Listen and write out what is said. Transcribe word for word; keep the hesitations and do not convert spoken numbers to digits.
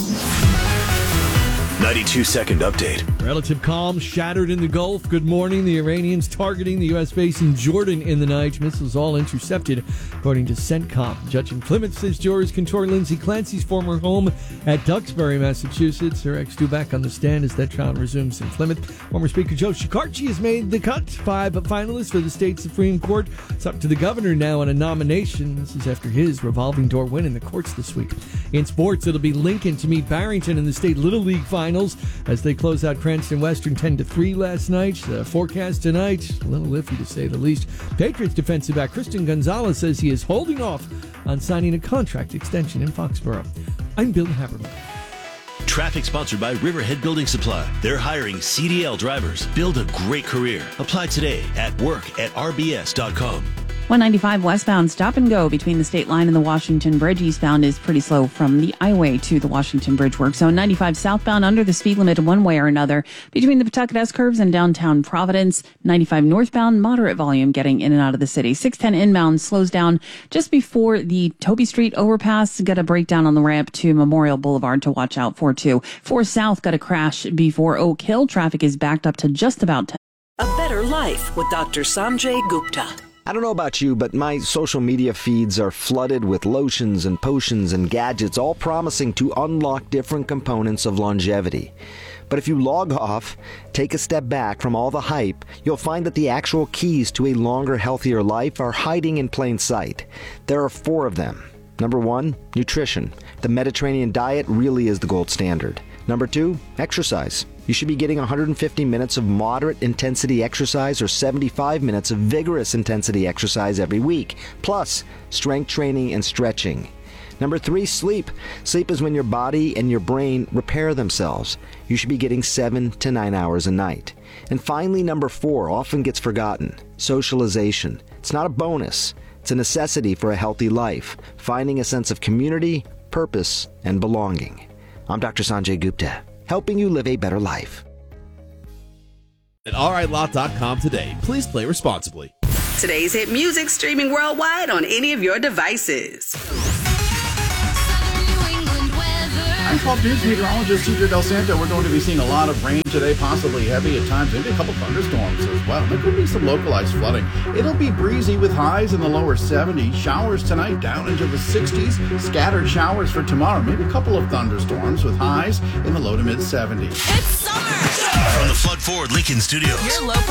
ninety-two second update. Relative calm shattered in the Gulf. Good morning. The Iranians targeting the U S base in Jordan in the night. Missiles all intercepted, according to CENTCOM. Judge in Plymouth says jurors can tour Lindsay Clancy's former home at Duxbury, Massachusetts. Her ex due back on the stand as that trial resumes in Plymouth. Former Speaker Joe Shekarchi has made the cut. Five finalists for the state Supreme Court. It's up to the governor now on a nomination. This is after his revolving door win in the courts this week. In sports, it'll be Lincoln to meet Barrington in the state Little League Finals as they close out Cranston Western ten to three last night. The forecast tonight, a little iffy to say the least. Patriots defensive back Christian Gonzalez says he is holding off on signing a contract extension in Foxborough. I'm Bill Haberman. Traffic sponsored by Riverhead Building Supply. They're hiring C D L drivers. Build a great career. Apply today at work at r b s dot com. one ninety-five westbound stop and go between the state line and the Washington Bridge. Eastbound is pretty slow from the I-Way to the Washington Bridge work zone. ninety-five southbound under the speed limit one way or another between the Pawtucket S-curves and downtown Providence. ninety-five northbound, moderate volume getting in and out of the city. six ten inbound slows down just before the Toby Street overpass. Got a breakdown on the ramp to Memorial Boulevard to watch out for too. four south got a crash before Oak Hill. Traffic is backed up to just about ten. A better life with Doctor Sanjay Gupta. I don't know about you, but my social media feeds are flooded with lotions and potions and gadgets, all promising to unlock different components of longevity. But if you log off, take a step back from all the hype, you'll find that the actual keys to a longer, healthier life are hiding in plain sight. There are four of them. Number one, nutrition. The Mediterranean diet really is the gold standard. Number two, exercise. You should be getting one hundred fifty minutes of moderate intensity exercise or seventy-five minutes of vigorous intensity exercise every week, plus strength training and stretching. Number three, sleep. Sleep is when your body and your brain repair themselves. You should be getting seven to nine hours a night. And finally, number four, often gets forgotten, socialization. It's not a bonus. It's a necessity for a healthy life, finding a sense of community, purpose, and belonging. I'm Doctor Sanjay Gupta, helping you live a better life. At r i lot dot com today. Please play responsibly. Today's hit music streaming worldwide on any of your devices. I'm twelve News meteorologist Cedar Del Santo. We're going to be seeing a lot of rain today, possibly heavy at times, maybe a couple thunderstorms as well. There could be some localized flooding. It'll be breezy with highs in the lower seventies. Showers tonight down into the sixties. Scattered showers for tomorrow. Maybe a couple of thunderstorms with highs in the low to mid seventies. It's summer! From the Flood Forward Lincoln Studios. Your low